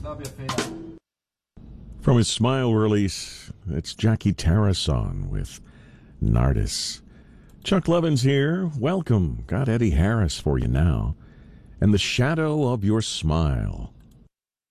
From his Smile release, it's Jackie Tarasson with Nardis. Chuck Levins here. Welcome. Got Eddie Harris for you now. And The Shadow of Your Smile.